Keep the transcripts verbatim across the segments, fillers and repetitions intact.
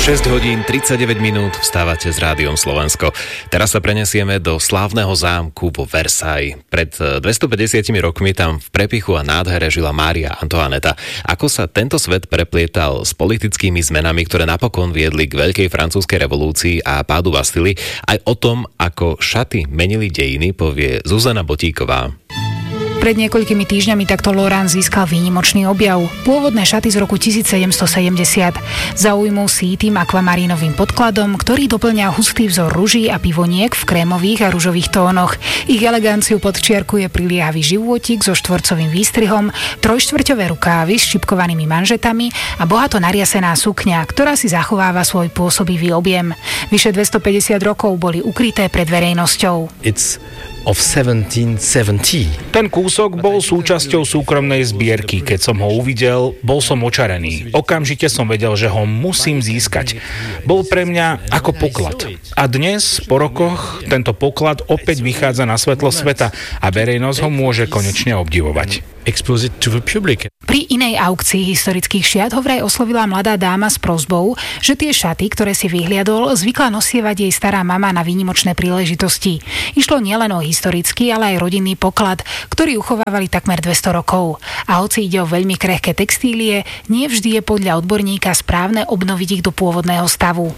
šesť hodín tridsaťdeväť minút, vstávate s Rádiom Slovensko. Teraz sa prenesieme do slávneho zámku vo Versailles. Pred dvestopäťdesiatimi rokmi tam v prepichu a nádhere žila Mária Antoineta. Ako sa tento svet preplietal s politickými zmenami, ktoré napokon viedli k veľkej francúzskej revolúcii a pádu Bastily, aj o tom, ako šaty menili dejiny, povie Zuzana Botíková. Pred niekoľkými týždňami takto Laurent získal výnimočný objav. Pôvodné šaty z roku tisícsedemstosedemdesiat. Zaujmul si tým akvamarínovým podkladom, ktorý doplňa hustý vzor ruží a pivoniek v krémových a ružových tónoch. Ich eleganciu podčiarkuje priliehavý životík so štvorcovým výstrihom, trojštvrťové rukávy s šipkovanými manžetami a bohato nariasená sukňa, ktorá si zachováva svoj pôsobivý objem. Vyše dvestopäťdesiat rokov boli ukryté pred verejnosťou. It's of seventeen seventy. Ten kúsok bol súčasťou súkromnej zbierky. Keď som ho uvidel, bol som očarený. Okamžite som vedel, že ho musím získať. Bol pre mňa ako poklad. A dnes, po rokoch, tento poklad opäť vychádza na svetlo sveta a verejnosť ho môže konečne obdivovať. Expose it to the public. Pri inej aukcii historických šiat ho vraj oslovila mladá dáma s prosbou, že tie šaty, ktoré si vyhliadol, zvykla nosievať jej stará mama na výnimočné príležitosti. Išlo nielen o historický, ale aj rodinný poklad, ktorý uchovávali takmer dvesto rokov. A hoci ide o veľmi krehké textílie, nie vždy je podľa odborníka správne obnoviť ich do pôvodného stavu.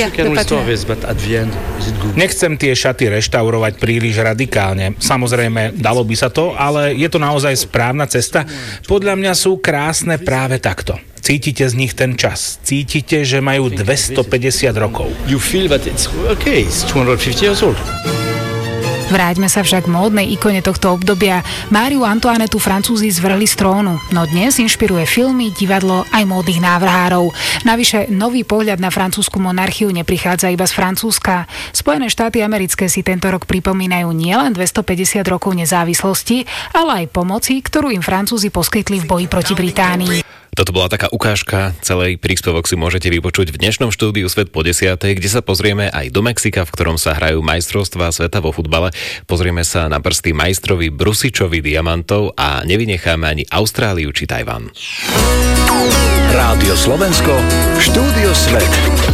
Nechcem tie šaty reštaurovať príliš radikálne. Samozrejme, dalo by sa to, ale je to naozaj správna cesta. Podľa mňa sú krásne práve takto. Cítite z nich ten čas. Cítite, že majú dvestopäťdesiat rokov. You feel that it's okay, it's two hundred fifty years old. Vráťme sa však k módnej ikone tohto obdobia. Máriu Antoinetu Francúzi zvrhli z trónu, no dnes inšpiruje filmy, divadlo aj módnych návrhárov. Navyše, nový pohľad na francúzsku monarchiu neprichádza iba z Francúzska. Spojené štáty americké si tento rok pripomínajú nielen dvestopäťdesiat rokov nezávislosti, ale aj pomoci, ktorú im Francúzi poskytli v boji proti Británii. Toto bola taká ukážka, celý príspevok si môžete vypočuť v dnešnom štúdiu Svet po desiatej, kde sa pozrieme aj do Mexika, v ktorom sa hrajú majstrovstvá sveta vo futbale. Pozrieme sa na prsty majstrovi Brusičovi diamantov a nevynecháme ani Austráliu či Tajvan. Rádio Slovensko, štúdio Svet.